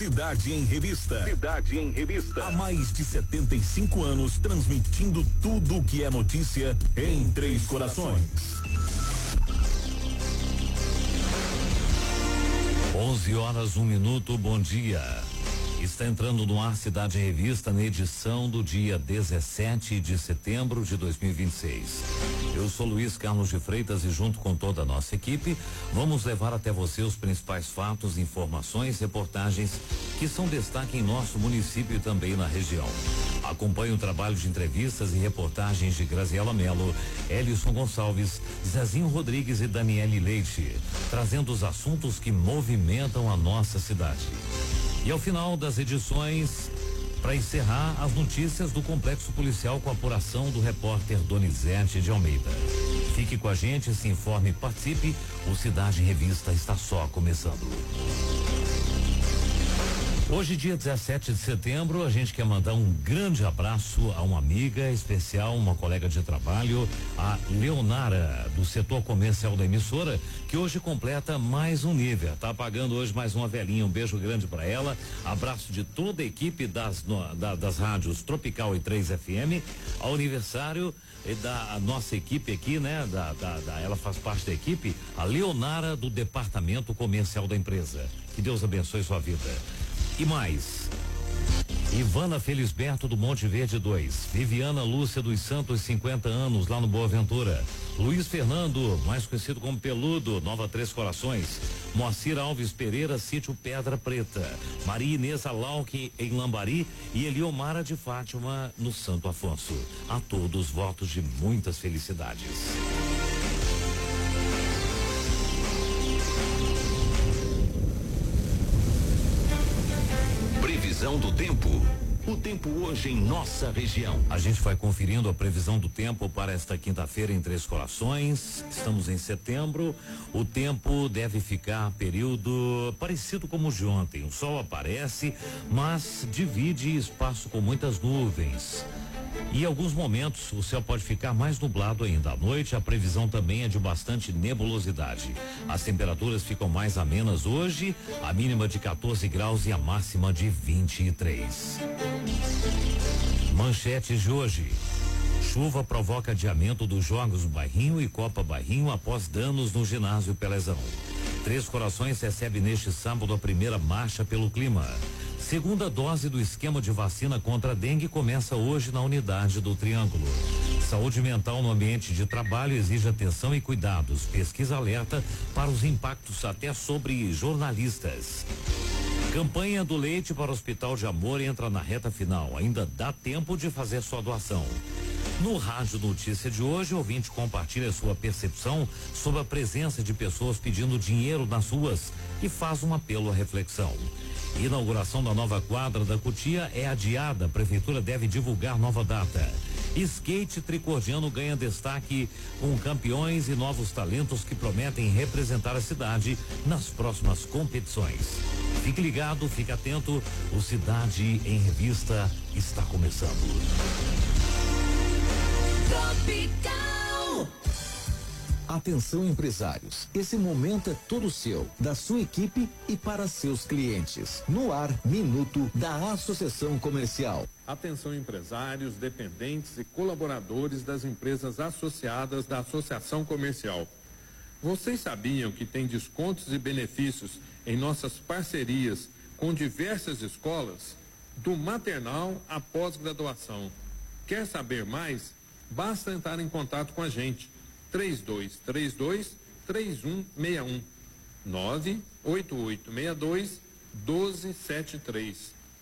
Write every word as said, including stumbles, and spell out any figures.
Cidade em Revista. Cidade em Revista. Há mais de setenta e cinco anos transmitindo tudo o que é notícia em Três Corações. onze horas, um minuto, bom dia. Está entrando no ar Cidade em Revista na edição do dia dezessete de setembro de dois mil e vinte e seis. Eu sou Luiz Carlos de Freitas e junto com toda a nossa equipe vamos levar até você os principais fatos, informações, reportagens que são destaque em nosso município e também na região. Acompanhe o trabalho de entrevistas e reportagens de Graziela Melo, Elison Gonçalves, Zezinho Rodrigues e Daniele Leite, trazendo os assuntos que movimentam a nossa cidade. E ao final das edições, para encerrar, as notícias do complexo policial com a apuração do repórter Donizete de Almeida. Fique com a gente, se informe e participe. O Cidade em Revista está só começando. Hoje, dia dezessete de setembro, a gente quer mandar um grande abraço a uma amiga especial, uma colega de trabalho, a Leonara, do setor comercial da emissora, que hoje completa mais um nível. Tá pagando hoje mais uma velhinha. Um beijo grande para ela. Abraço de toda a equipe das, no, da, das rádios Tropical e três F M. Ao aniversário da nossa equipe aqui, né? Da, da, da, ela faz parte da equipe, a Leonara, do departamento comercial da empresa. Que Deus abençoe sua vida. E mais, Ivana Felisberto do Monte Verde dois, Viviana Lúcia dos Santos, cinquenta anos, lá no Boa Ventura, Luiz Fernando, mais conhecido como Peludo, Nova Três Corações, Moacir Alves Pereira, Sítio Pedra Preta, Maria Inês Alauque em Lambari e Eliomara de Fátima no Santo Afonso. A todos votos de muitas felicidades. Previsão do tempo. O tempo hoje em nossa região. A gente vai conferindo a previsão do tempo para esta quinta-feira em Três Corações. Estamos em setembro. O tempo deve ficar período parecido como o de ontem. O sol aparece, mas divide espaço com muitas nuvens. E em alguns momentos o céu pode ficar mais nublado ainda. À noite a previsão também é de bastante nebulosidade. As temperaturas ficam mais amenas hoje, a mínima de quatorze graus e a máxima de vinte e três. Manchetes de hoje. Chuva provoca adiamento dos Jogos Bairrinho e Copa Bairrinho após danos no ginásio Pelezão. Três Corações recebe neste sábado a primeira marcha pelo clima. Segunda dose do esquema de vacina contra a dengue começa hoje na unidade do Triângulo. Saúde mental no ambiente de trabalho exige atenção e cuidados. Pesquisa alerta para os impactos até sobre jornalistas. Campanha do leite para o Hospital de Amor entra na reta final. Ainda dá tempo de fazer sua doação. No Rádio Notícia de hoje, o ouvinte compartilha sua percepção sobre a presença de pessoas pedindo dinheiro nas ruas e faz um apelo à reflexão. Inauguração da nova quadra da Cutia é adiada. A prefeitura deve divulgar nova data. Skate tricordiano ganha destaque com campeões e novos talentos que prometem representar a cidade nas próximas competições. Fique ligado, fique atento. O Cidade em Revista está começando. Tropical. Atenção, empresários, esse momento é todo seu, da sua equipe e para seus clientes. No ar, Minuto da Associação Comercial. Atenção, empresários, dependentes e colaboradores das empresas associadas da Associação Comercial. Vocês sabiam que tem descontos e benefícios em nossas parcerias com diversas escolas, do maternal à pós-graduação? Quer saber mais? Basta entrar em contato com a gente. três dois três dois, três um seis um, nove oito oito seis dois, um dois sete três.